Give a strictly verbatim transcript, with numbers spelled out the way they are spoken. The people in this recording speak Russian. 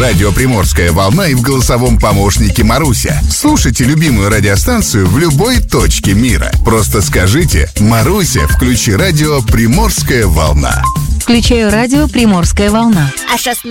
Радио «Приморская волна» и в голосовом помощнике Маруся. Слушайте любимую радиостанцию в любой точке мира. Просто скажите: «Маруся, включи радио «Приморская волна». Включаю радио «Приморская волна». А шестнадцать